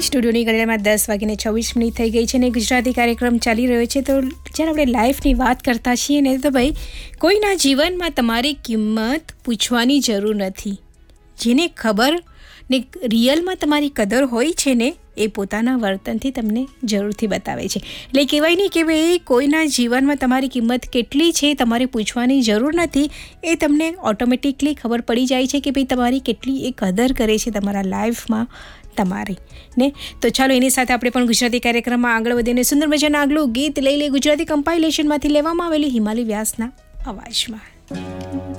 સ્ટુડિયોની ઘડિયાળમાં 10:26 થઈ ગઈ છે ને ગુજરાતી કાર્યક્રમ ચાલી રહ્યો છે. તો જ્યારે આપણે લાઈફની વાત કરતા છીએ ને તો ભાઈ કોઈના જીવનમાં તમારી કિંમત પૂછવાની જરૂર નથી. જેને ખબર ને રિયલમાં તમારી કદર હોય છે ને એ પોતાના વર્તનથી તમને જરૂરથી બતાવે છે. એટલે કહેવાય નહીં કે ભાઈ કોઈના જીવનમાં તમારી કિંમત કેટલી છે તમારે પૂછવાની જરૂર નથી, એ તમને ઓટોમેટિકલી ખબર પડી જાય છે કે ભાઈ તમારી કેટલી એ કદર કરે છે તમારા લાઈફમાં તમારી ને. તો ચાલો એની સાથે આપણે પણ ગુજરાતી કાર્યક્રમમાં આગળ વધીને સુંદર મજાના આગલું ગીત લઈ લે ગુજરાતી કમ્પાઇલેશનમાંથી લેવામાં આવેલી હિમાલય વ્યાસના અવાજમાં.